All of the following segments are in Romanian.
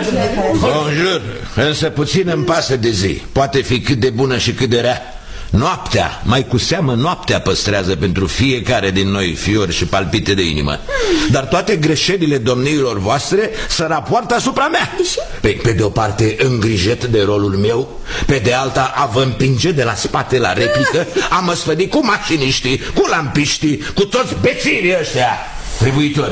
Bonjour. Însă puțin îmi pasă de zi. Poate fi cât de bună și cât de rea. Noaptea, mai cu seamă noaptea păstrează pentru fiecare din noi fiori și palpite de inimă. Dar toate greșelile domniilor voastre se rapoartă asupra mea. Pe de o parte îngrijet de rolul meu, pe de alta a vă împinge de la spate la replică, a mă sfădi cu mașiniștii, cu lampiștii, cu toți bețirii ăștia trebuitori.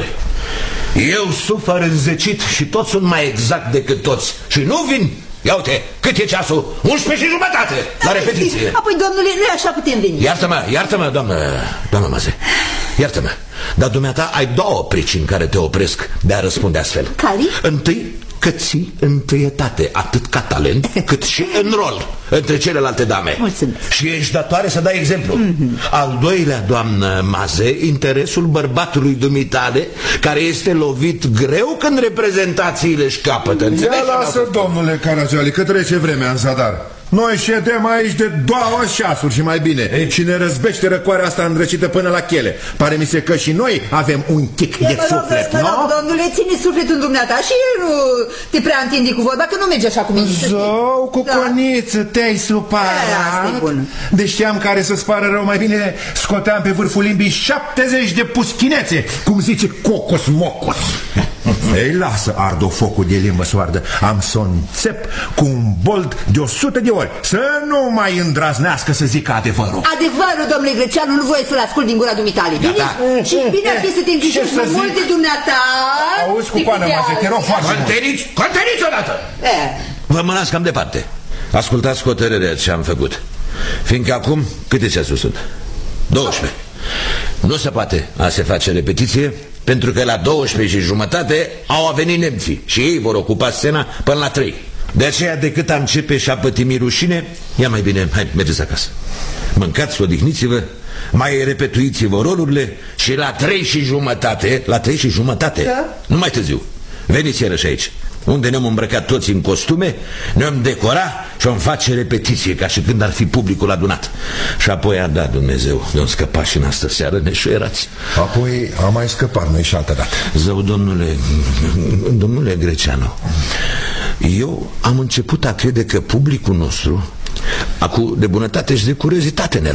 Eu sufăr înzecit și toți sunt mai exact decât toți. Și nu vin. Ia uite, cât e ceasul? 11 și jumătate la repetiție. Apoi, domnule, noi așa putem veni. Iartă-mă, doamnă Maze. Iartă-mă, dar dumneata ai două pricini care te opresc de a răspunde astfel. Care? Întâi, că ții întâietate atât ca talent cât și în rol între celelalte dame. Mulțumesc. Și ești datoare să dai exemplu. Al doilea, doamnă Maze, interesul bărbatului dumitale, care este lovit greu când reprezentațiile își capătă. Ia lasă, domnule Caragiale, că trece vremea în zadar. Noi ședem aici de 2 ceasuri și mai bine. Și ne răzbește răcoarea asta îndrăcită până la chele. Pare mi se că și noi avem un tic de suflet, nu? Domnule, ține sufletul în dumneata și nu te prea întindi cu vorba, că nu merge așa cum e. Zău, cu coniță, te-ai supărat. Deci știam care să-ți pară rău, mai bine scoteam pe vârful limbii 70 de puschinețe, cum zice Cocos Mocos. Ei, lasă, ardo focul de limbă soardă. Am să o înțep cu un bold de 100 de ori. Să nu mai îndraznească să zică adevărul. Adevărul, domnule Greceanu, nu voie să-l ascult din gura dumitale. Bine? Și bine ar fi să te îngrijești mai mult de dumneata. Auzi cu coană, Maze, te rog foarte mult. Conteniți odată! Vă mânați cam departe. Ascultați hotărârea ce am făcut. Fiindcă acum, câte ți-a susținut? 12. Nu se poate a se face repetiție, pentru că la 12 și jumătate au venit nemții și ei vor ocupa scena până la 3. De aceea, decât a începe și a pătimi rușine, ia mai bine, hai, mergeți acasă. Mâncați, odihniți-vă, mai repetuiți-vă rolurile și la 3 și jumătate, nu mai târziu, veniți iarăși aici, unde ne-am îmbrăcat toți în costume, ne-am decora și am face repetiție ca și când ar fi publicul adunat. Și apoi a dat Dumnezeu de-am scăpat și în astă seară neșuierați. Apoi am mai scăpat noi și altă dată. Zău, domnule Greceanu, eu am început a crede că publicul nostru, acu de bunătate și de curiozitate ne